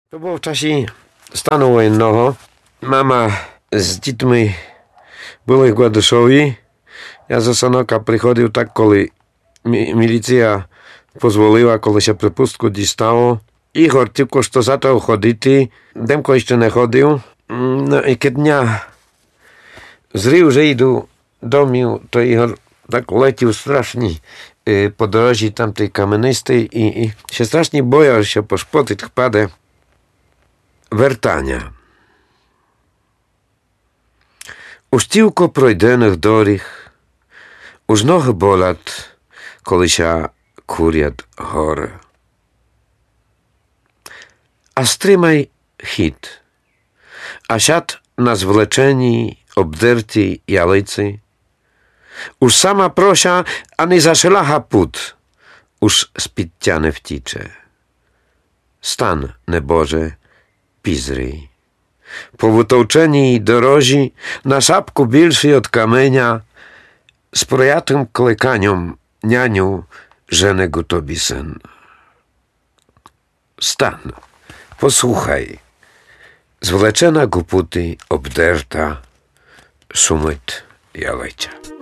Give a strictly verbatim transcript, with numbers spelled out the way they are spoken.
To było w czasie stanu wojennego. Mama z dzітьми були в Гладишові. Я за Санока приходив так, коли міліція дозволила, коли ще припустку дістало. Ігор тільки що зато ходити. Демко ще не ходив. No i kiedy dnia zrył, że idą do mnie, to Igor tak lecił strasznie y, po drodze tamtej kamienistej i, i się strasznie boją, że się poszpotyć wpadę wертання. Уж тільки пройдених доріг, уж ноги болять, коли ся курять гори. А стримай хід, а сяд на звлеченій, обдертій ялиці, уж сама прося, а не зашелага пут, уж з-під тя не втіче. Стан, небоже, пізрий. Po wytouczenій dorożi, na szapku bільший od kamienia, z projatym klekaniem nianiu żenego tobie syn. Stan, posłuchaj, zwleczena guputy obderta, szumyt jalejcia.